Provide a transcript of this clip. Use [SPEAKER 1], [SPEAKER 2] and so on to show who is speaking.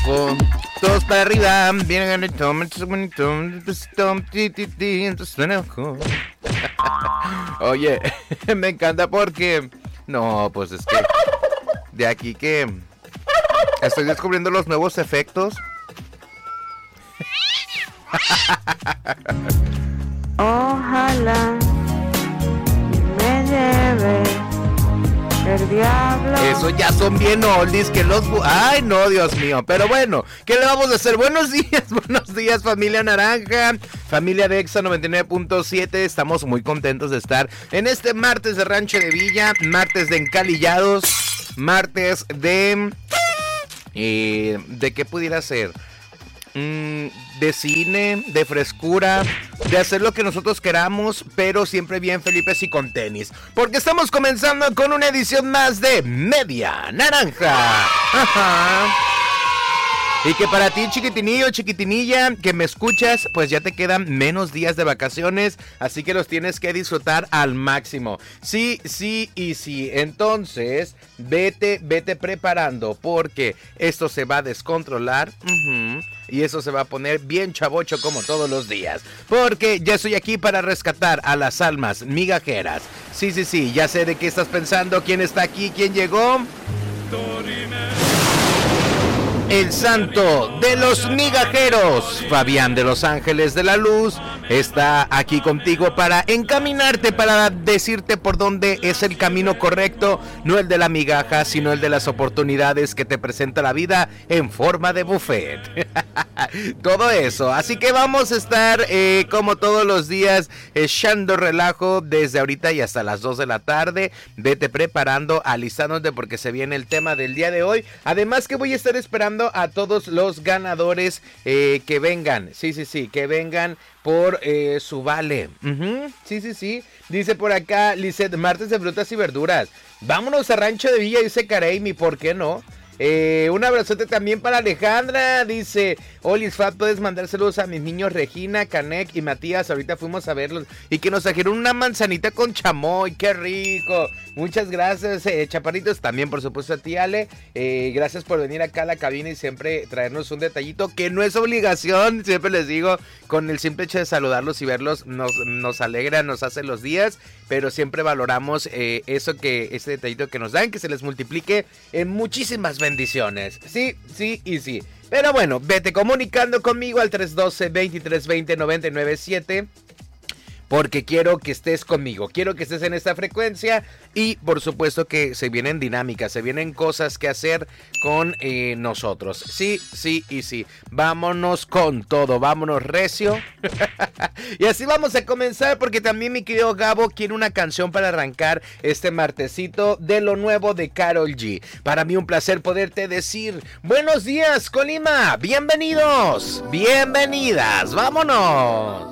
[SPEAKER 1] Todos para arriba, vienen Oye, me encanta porque... No, pues es que... De aquí que... Estoy descubriendo los nuevos efectos.
[SPEAKER 2] Ojalá me lleve el diablo.
[SPEAKER 1] Eso ya son bien oldies que los... Ay, no, Dios mío. Pero bueno, ¿qué le vamos a hacer? Buenos días, familia naranja, familia de Exa 99.7. Estamos muy contentos de estar en este martes de Rancho de Villa, martes de encalillados, martes de... ¿de qué pudiera ser? De cine, de frescura, de hacer lo que nosotros queramos, pero siempre bien felices y con tenis. Porque estamos comenzando con una edición más de Media Naranja. Ajá. Y que para ti, chiquitinillo, chiquitinilla, que me escuchas, pues ya te quedan menos días de vacaciones, así que los tienes que disfrutar al máximo. Sí, sí y sí. Entonces, vete preparando, porque esto se va a descontrolar. Y eso se va a poner bien chavocho como todos los días. Porque ya estoy aquí para rescatar a las almas migajeras. Sí, sí, sí, ya sé de qué estás pensando. ¿Quién está aquí? ¿Quién llegó? El santo de los migajeros, Fabián de Los Ángeles de la Luz, está aquí contigo para encaminarte, para decirte por dónde es el camino correcto, no el de la migaja, sino el de las oportunidades que te presenta la vida en forma de buffet. Todo eso, así que vamos a estar como todos los días echando relajo desde ahorita y hasta las 2 de la tarde. Vete preparando, alistándote porque se viene el tema del día de hoy. Además que voy a estar esperando a todos los ganadores que vengan, sí, que vengan por su vale. Sí. Dice por acá Lizeth, martes de frutas y verduras. Vámonos a Rancho de Villa, dice Kareimi, ¿por qué no? Un abrazote también para Alejandra. Dice, Olis Fat, puedes mandar saludos a mis niños Regina, Canek y Matías. Ahorita fuimos a verlos y que nos trajeron una manzanita con chamoy. ¡Qué rico! Muchas gracias, chaparritos. También, por supuesto, a ti, Ale. Gracias por venir acá a la cabina y siempre traernos un detallito que no es obligación. Siempre les digo, con el simple hecho de saludarlos y verlos nos alegra, nos hace los días. Pero siempre valoramos ese detallito que nos dan, que se les multiplique en muchísimas bendiciones. Sí. Pero bueno, vete comunicando conmigo al 312-2320-997. Porque quiero que estés conmigo, quiero que estés en esta frecuencia y por supuesto que se vienen dinámicas, se vienen cosas que hacer con nosotros. Sí. Vámonos con todo, vámonos recio. Y así vamos a comenzar porque también mi querido Gabo quiere una canción para arrancar este martesito de lo nuevo de Karol G. Para mí un placer poderte decir, buenos días Colima, bienvenidos, bienvenidas, vámonos.